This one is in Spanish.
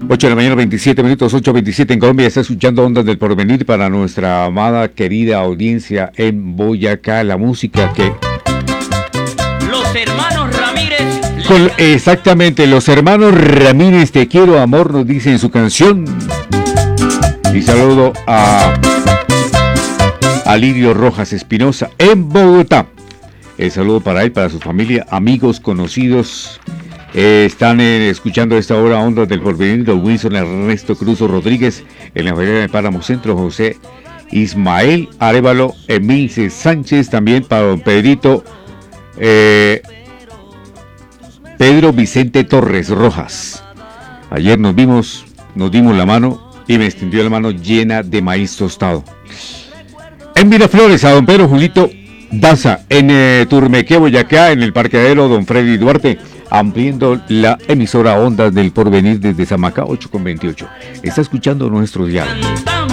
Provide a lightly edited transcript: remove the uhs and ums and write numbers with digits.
8 de la mañana, 27 minutos, 8:27 en Colombia. Está escuchando Ondas del Porvenir para nuestra amada, querida audiencia en Boyacá. La música que... Los hermanos Ramírez. Exactamente, los hermanos Ramírez, te quiero amor, nos dice en su canción. Y saludo a Lirio Rojas Espinosa en Bogotá. El saludo para él, para su familia, amigos, conocidos. Están escuchando a esta hora Ondas del Porvenir, don Wilson Ernesto Cruz Rodríguez, en la Feria de Páramo Centro, José Ismael Arévalo, Emilce Sánchez, también para don Pedrito, Pedro Vicente Torres Rojas. Ayer nos dimos la mano y me extendió la mano llena de maíz tostado. En Miraflores, a don Pedro Julito Daza, en Turmeque, Boyacá, en el parqueadero don Freddy Duarte, ampliando la emisora Ondas del Porvenir desde Zamacá, 8:28. Está escuchando nuestro diálogo.